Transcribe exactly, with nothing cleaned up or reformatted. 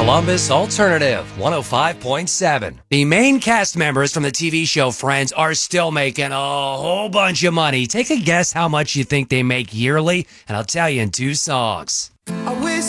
Columbus Alternative one oh five point seven. The main cast members from the T V show Friends are still making a whole bunch of money. Take a guess how much you think they make yearly, and I'll tell you in two songs. I wish